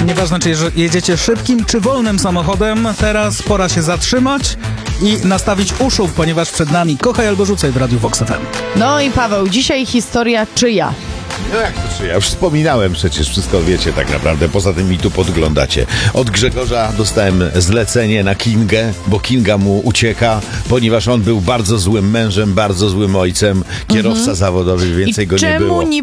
Nieważne, czy jedziecie szybkim, czy wolnym samochodem, teraz pora się zatrzymać i nastawić uszu, ponieważ przed nami Kochaj albo Rzucaj w Radiu Vox FM. No i Paweł, dzisiaj historia czyja? No jak to czy ja już wspominałem przecież, wszystko wiecie tak naprawdę, poza tym mi tu podglądacie. Od Grzegorza dostałem zlecenie na Kingę, bo Kinga mu ucieka, ponieważ on był bardzo złym mężem, bardzo złym ojcem, kierowca zawodowy, więcej go nie było. Czemu